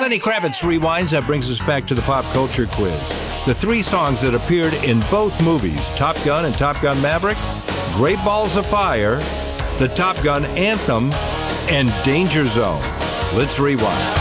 Lenny Kravitz Rewinds, that brings us back to the pop culture quiz. The three songs that appeared in both movies, Top Gun and Top Gun Maverick, Great Balls of Fire, the Top Gun Anthem, and Danger Zone. Let's rewind.